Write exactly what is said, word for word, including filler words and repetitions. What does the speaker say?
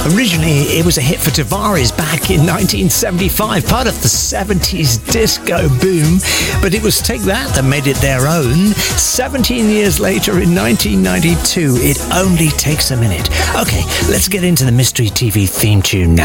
Originally, it was a hit for Tavares back in nineteen seventy-five, part of the seventies disco boom, but it was Take That that made it their own. seventeen years later, in nineteen ninety-two, It Only Takes a Minute. Okay, let's get into the Mystery T V theme tune now.